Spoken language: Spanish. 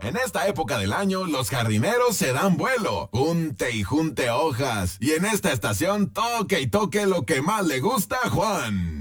En esta época del año, los jardineros se dan vuelo. Junte y junte hojas. Y en esta estación, toque y toque lo que más le gusta a Juan.